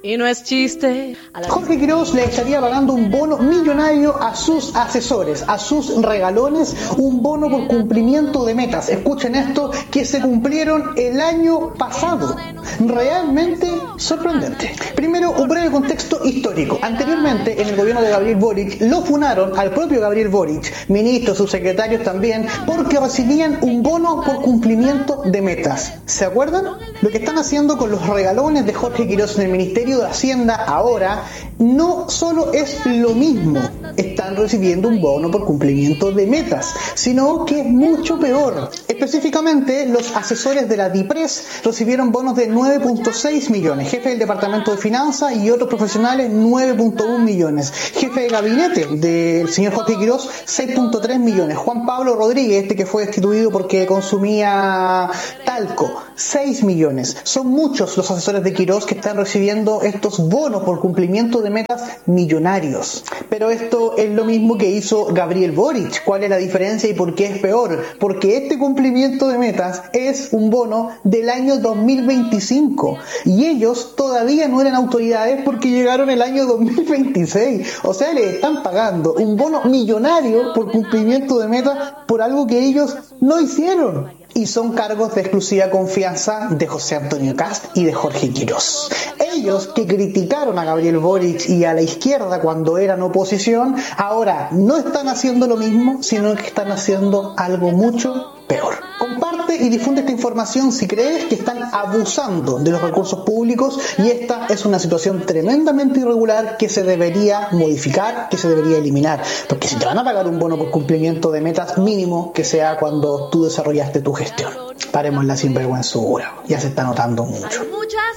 Y no es chiste. Jorge Quiroz le estaría pagando un bono millonario a sus asesores, a sus regalones, un bono por cumplimiento de metas. Escuchen esto, que se cumplieron el año pasado. Realmente sorprendente. Primero, un breve contexto histórico. Anteriormente, en el gobierno de Gabriel Boric, lo funaron al propio Gabriel Boric, ministros, subsecretarios también, porque recibían un bono por cumplimiento de metas. ¿Se acuerdan? Lo que están haciendo con los regalones de Jorge Quiroz en el Ministerio de Hacienda ahora no solo es lo mismo, están recibiendo un bono por cumplimiento de metas, sino que es mucho peor. Específicamente, los asesores de la DIPRES recibieron bonos de 9.6 millones, jefe del Departamento de Finanzas y otros profesionales 9.1 millones, jefe de gabinete del señor Jorge Quiroz 6.3 millones, Juan Pablo Rodríguez, este que fue destituido porque consumía talco, 6 millones. Son muchos los asesores de Quiroz que están recibiendo estos bonos por cumplimiento de metas millonarios. Pero esto es lo mismo que hizo Gabriel Boric. ¿Cuál es la diferencia y por qué es peor? Porque este cumplimiento de metas es un bono del año 2025 y ellos todavía no eran autoridades porque llegaron el año 2026. O sea, le están pagando un bono millonario por cumplimiento de metas por algo que ellos no hicieron. Y son cargos de exclusiva confianza de José Antonio Kast y de Jorge Quiroz. Ellos que criticaron a Gabriel Boric y a la izquierda cuando eran oposición, ahora no están haciendo lo mismo, sino que están haciendo algo mucho peor. Comparte y difunde esta información si crees que están abusando de los recursos públicos y esta es una situación tremendamente irregular que se debería modificar, que se debería eliminar. Porque si te van a pagar un bono por cumplimiento de metas, mínimo que sea cuando tú desarrollaste tu gestión. Paremos la sinvergüenzura, ya se está notando mucho.